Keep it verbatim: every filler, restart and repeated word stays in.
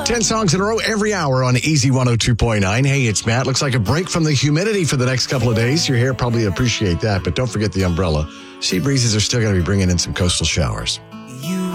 ten songs in a row every hour on Easy one oh two point nine. Hey, it's Matt. Looks like a break from the humidity for the next couple of days. Your hair probably appreciate that, but don't forget the umbrella. Sea breezes are still going to be bringing in some coastal showers.